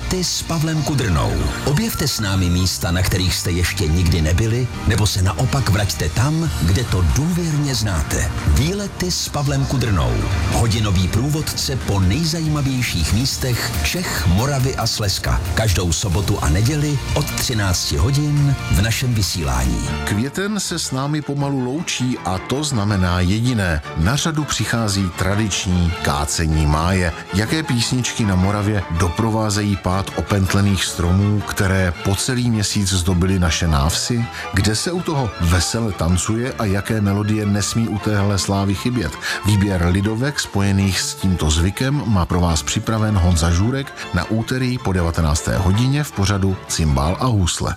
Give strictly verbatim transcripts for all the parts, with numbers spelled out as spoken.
Výlety s Pavlem Kudrnou. Objevte s námi místa, na kterých jste ještě nikdy nebyli, nebo se naopak vraťte tam, kde to důvěrně znáte. Výlety s Pavlem Kudrnou. Hodinový průvodce po nejzajímavějších místech Čech, Moravy a Slezska. Každou sobotu a neděli od třinácti hodin v našem vysílání. Květen se s námi pomalu loučí a to znamená jediné. Na řadu přichází tradiční kácení máje. Jaké písničky na Moravě doprovázejí pád opentlených stromů, které po celý měsíc zdobily naše návsi? Kde se u toho vesele tancuje a jaké melodie nesmí u téhle slávy chybět? Výběr lidovek spojených s tímto zvykem má pro vás připraven Honza Žůrek na úterý po devatenácté hodině v pořadu Cimbál a hůsle.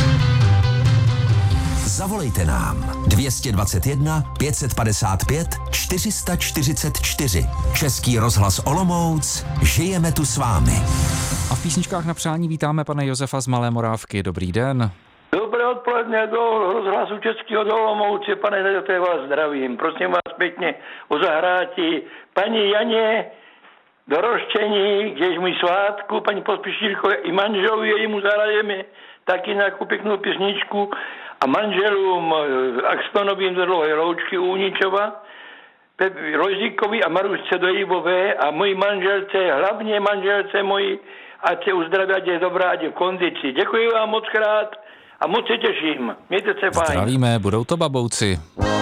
Zavolejte nám dvě dvacet jedna pět set padesát pět čtyři sta čtyřicet čtyři. Český rozhlas Olomouc, žijeme tu s vámi. A v písničkách na přání vítáme pana Josefa z Malé Morávky. Dobrý den. Dobré odpoledne do rozhlasu Českého do Olomouce, pane Nedoté, vás zdravím. Prosím vás pěkně o zahrátí paní Janě do rozčení, kdežmu svátku, paní Pospíšilko i manželovi jejímu zahrajeme taky nějakou pěknou písničku a manželům Axtonovým do dlouhé loučky u Uničova, Rojzíkovi a Marušce do Jibové a mojí manželce, hlavně manželce mojí, ať se uzdraví, ať je dobrá, ať je v kondici. Děkuji vám moc krát a moc se těším. Mějte se fajn. Zdravíme, budou to babouci.